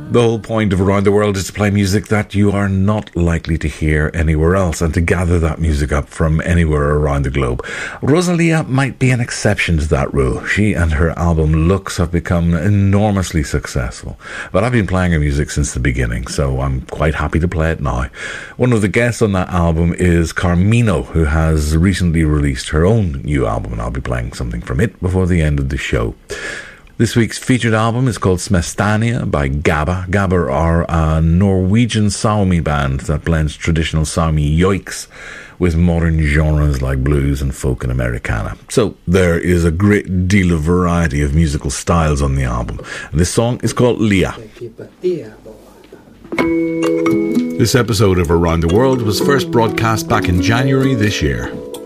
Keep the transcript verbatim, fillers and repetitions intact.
The whole point of Around the World is to play music that you are not likely to hear anywhere else and to gather that music up from anywhere around the globe. Rosalia might be an exception to that rule. She and her album Lux have become enormously successful. But I've been playing her music since the beginning, so I'm quite happy to play it now. One of the guests on that album is Carmino, who has recently released her own new album, and I'll be playing something from it before the end of the show. This week's featured album is called Smestania by Gabba. Gabba are a Norwegian Sami band that blends traditional Sami yoiks with modern genres like blues and folk and Americana. So there is a great deal of variety of musical styles on the album. And this song is called Lia. This episode of Around the World was first broadcast back in January this year.